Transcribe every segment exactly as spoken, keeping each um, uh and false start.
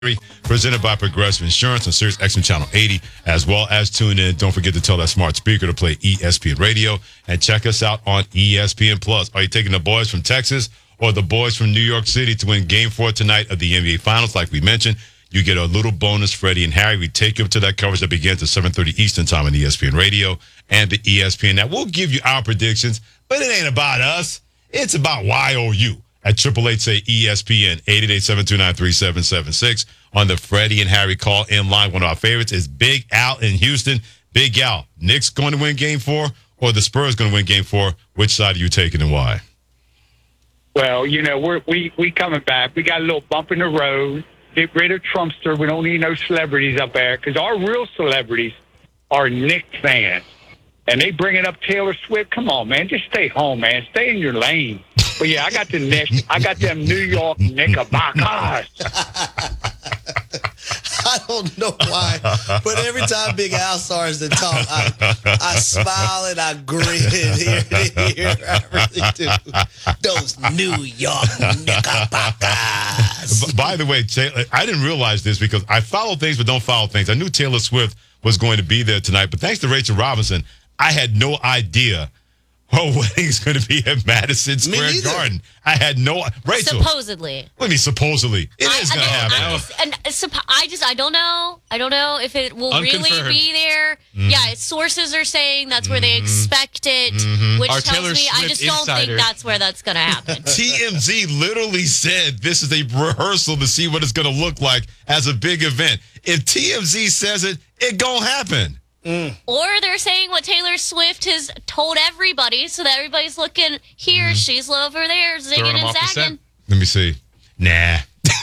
presented by Progressive Insurance on Sirius X M Channel eighty, as well as tune in. Don't forget to tell that smart speaker to play E S P N Radio and check us out on E S P N Plus. Are you taking the boys from Texas or the boys from New York City to win Game Four tonight of the N B A Finals? Like we mentioned, you get a little bonus. Freddie and Harry, we take you up to that coverage that begins at seven thirty Eastern Time on E S P N Radio and the E S P N. Now we'll give you our predictions, but it ain't about us. It's about Y O U. At triple eight say E S P N, eight eight eight, seven two nine, three seven seven six on the Freddie and Harry call in line. One of our favorites is Big Al in Houston. Big Al, Knicks going to win Game Four or the Spurs going to win Game Four? Which side are you taking and why? Well, you know, we're, we we coming back. We got a little bump in the road. Get rid of Trumpster. We don't need no celebrities up there because our real celebrities are Knicks fans. And they bringing up Taylor Swift. Come on, man. Just stay home, man. Stay in your lane. But, yeah, I got the Knicks. I got them New York Knickerbockers. I don't know why, but every time Big Al starts to talk, I, I smile and I grin here to here. I really do. Those New York Knickerbockers. By the way, I didn't realize this because I follow things but don't follow things. I knew Taylor Swift was going to be there tonight, but thanks to Rachel Robinson, I had no idea her wedding is going to be at Madison Square Garden. I had no... Rachel. Supposedly. What do you mean, supposedly? It I, is going to happen. I just, and, I just, I don't know. I don't know if it will really be there. Mm-hmm. Yeah, sources are saying that's where they expect it, mm-hmm. which Our tells Taylor me Swift I just insider. don't think that's where that's going to happen. T M Z literally said this is a rehearsal to see what it's going to look like as a big event. If T M Z says it, it going to happen. Mm. Or they're saying what Taylor Swift has told everybody, so that everybody's looking here, mm. she's over there, zigging and zagging. Let me see. Nah.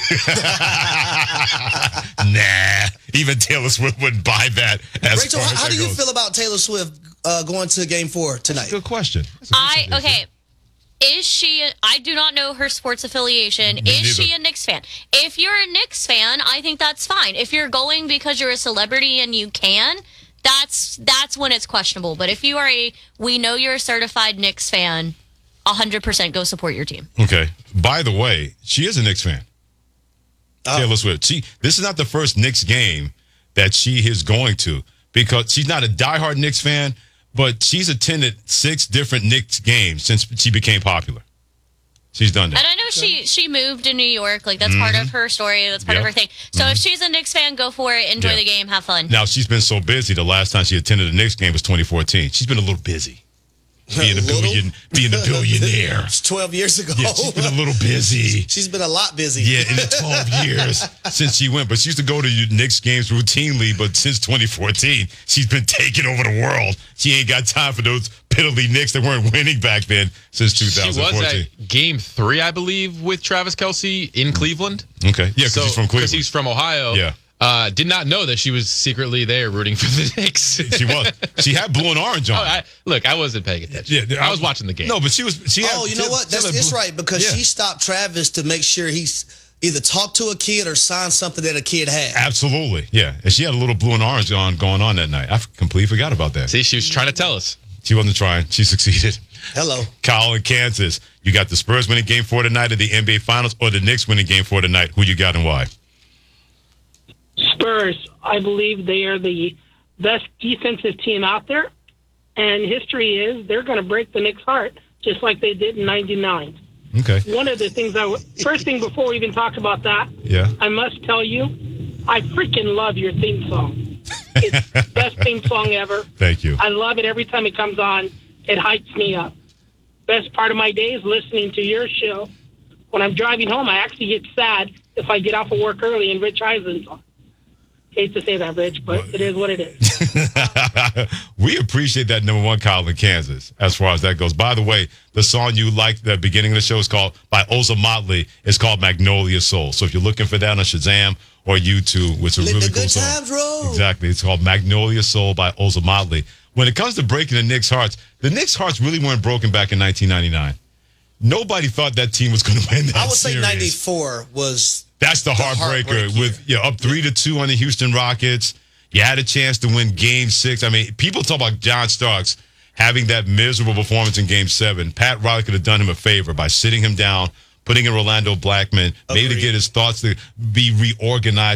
nah. Even Taylor Swift wouldn't buy that. As Rachel, far how, as how do goes. you feel about Taylor Swift uh, going to Game Four tonight? That's a good question. That's a I okay. Is she, I do not know her sports affiliation. Me is neither. She a Knicks fan? If you're a Knicks fan, I think that's fine. If you're going because you're a celebrity and you can, That's that's when it's questionable. But if you are a, we know you're a certified Knicks fan, one hundred percent go support your team. Okay. By the way, she is a Knicks fan. Oh. Taylor Swift. She, this is not the first Knicks game that she is going to because she's not a diehard Knicks fan, but she's attended six different Knicks games since she became popular. She's done that. And I know she she moved to New York. Like, that's mm-hmm. part of her story. That's part yep. of her thing. So mm-hmm. if she's a Knicks fan, go for it. Enjoy yeah. the game. Have fun. Now, she's been so busy. The last time she attended a Knicks game was twenty fourteen. She's been a little busy. Being a, billion, being a billionaire. It's twelve years ago. Yeah, she's been a little busy. She's been a lot busy. Yeah, in the twelve years since she went. But she used to go to Knicks games routinely, but since twenty fourteen, she's been taking over the world. She ain't got time for those piddly Knicks that weren't winning back then since two thousand fourteen. She was at game three, I believe, with Travis Kelce in Cleveland. Okay. Yeah, because so, he's from Cleveland. Because he's from Ohio. Yeah. Uh, did not know that she was secretly there rooting for the Knicks. She was. She had blue and orange on. Oh, I, look, I wasn't paying attention. Yeah, I, I was watching the game. No, but she was. She oh, had, you know what? That's it's right because yeah. she stopped Travis to make sure he's either talked to a kid or signed something that a kid had. Absolutely, yeah. And she had a little blue and orange on going on that night. I completely forgot about that. See, she was trying to tell us. She wasn't trying. She succeeded. Hello. Kyle in Kansas. You got the Spurs winning Game Four tonight of the N B A Finals, or the Knicks winning Game Four tonight. Who you got and why? Spurs, I believe they are the best defensive team out there, and history is they're going to break the Knicks' heart just like they did in ninety-nine. Okay. One of the things I w- first thing before we even talk about that, yeah, I must tell you, I freaking love your theme song. It's the best theme song ever. Thank you. I love it every time it comes on. It hypes me up. Best part of my day is listening to your show. When I'm driving home, I actually get sad if I get off of work early and Rich Eisen's on. Hate to say that, Rich, but it is what it is. We appreciate that, number one, Kyle in Kansas, as far as that goes. By the way, the song you liked at the beginning of the show is called, by Oza Motley, it's called Magnolia Soul. So if you're looking for that on Shazam or YouTube, it's a Let really the cool good song. Times roll. Exactly. It's called Magnolia Soul by Oza Motley. When it comes to breaking the Knicks' hearts, the Knicks' hearts really weren't broken back in nineteen ninety-nine. Nobody thought that team was going to win that I would series. say ninety-four was... That's the, the heartbreaker with you know, up three to two on the Houston Rockets. You had a chance to win Game Six. I mean, people talk about John Starks having that miserable performance in Game Seven. Pat Riley could have done him a favor by sitting him down, putting in Rolando Blackman, maybe to Agreed. get his thoughts to be reorganized